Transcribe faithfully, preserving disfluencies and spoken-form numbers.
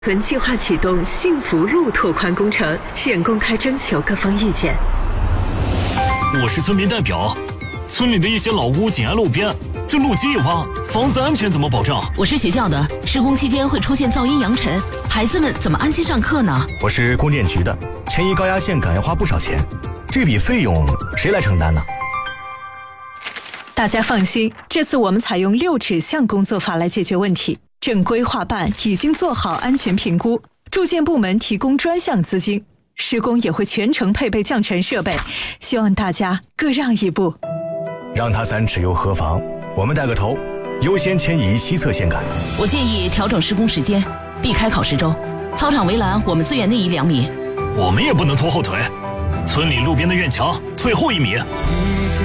屯计划启动幸福路拓宽工程，现公开征求各方意见。 我是村民代表，村里的一些老屋紧挨路边，这路基一挖，房子安全怎么保障？ 我是学校的，施工期间会出现噪音扬尘，孩子们怎么安心上课呢？ 我是供电局的，迁移高压线杆要花不少钱，这笔费用谁来承担呢？ 大家放心，这次我们采用六指向工作法来解决问题。正规划办已经做好安全评估，住建部门提供专项资金，施工也会全程配备降尘设备，希望大家各让一步。 让他三尺又何妨？我们带个头，优先迁移西侧线杆。 我建议调整施工时间，避开考试周。操场围栏我们自远内移两米。 我们也不能拖后腿，村里路边的院墙退后一米。